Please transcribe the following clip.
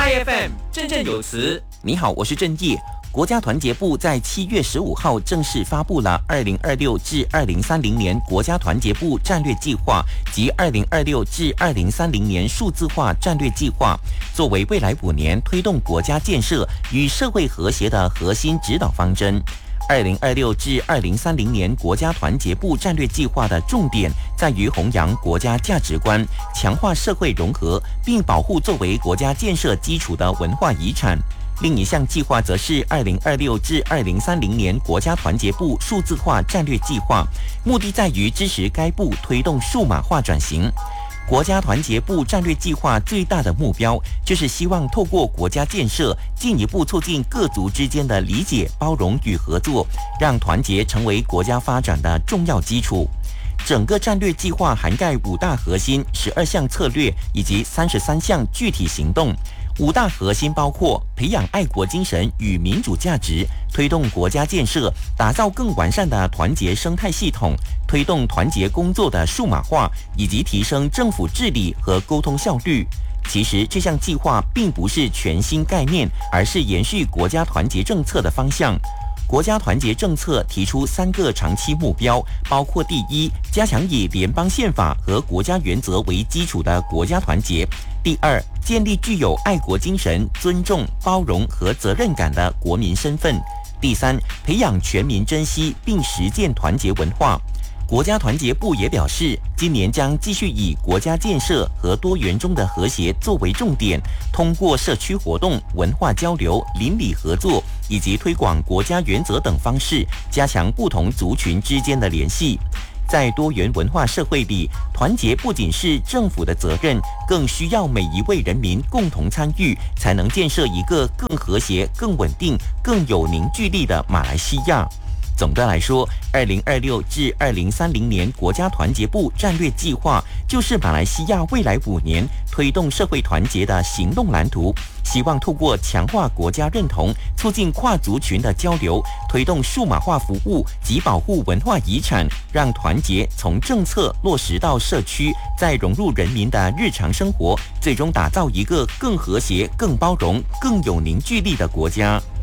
IFM 振振有词。 你好，我是郑业。国家团结部在7月15号正式发布了2026至2030年国家团结部战略计划及2026至2030年数字化战略计划，作为未来5年推动国家建设与社会和谐的核心指导方针。2026至2030年国家团结部战略计划的重点在于弘扬国家价值观，强化社会融合，并保护作为国家建设基础的文化遗产。另一项计划则是2026至2030年国家团结部数字化战略计划，目的在于支持该部推动数码化转型。国家团结部战略计划最大的目标就是希望透过国家建设，进一步促进各族之间的理解、包容与合作，让团结成为国家发展的重要基础。整个战略计划涵盖5大核心、12项策略以及33项具体行动。5大核心包括培养爱国精神与民主价值，推动国家建设，打造更完善的团结生态系统，推动团结工作的数码化，以及提升政府治理和沟通效率。其实这项计划并不是全新概念，而是延续国家团结政策的方向。国家团结政策提出3个长期目标，包括第一，加强以联邦宪法和国家原则为基础的国家团结；第二，建立具有爱国精神、尊重、包容和责任感的国民身份；第三，培养全民珍惜并实践团结文化。国家团结部也表示，今年将继续以国家建设和多元中的和谐作为重点，通过社区活动、文化交流、邻里合作以及推广国家原则等方式，加强不同族群之间的联系。在多元文化社会里，团结不仅是政府的责任，更需要每一位人民共同参与，才能建设一个更和谐、更稳定、更有凝聚力的马来西亚。总的来说，2026至2030年国家团结部战略计划就是马来西亚未来5年推动社会团结的行动蓝图，希望透过强化国家认同，促进跨族群的交流，推动数码化服务及保护文化遗产，让团结从政策落实到社区，再融入人民的日常生活，最终打造一个更和谐、更包容、更有凝聚力的国家。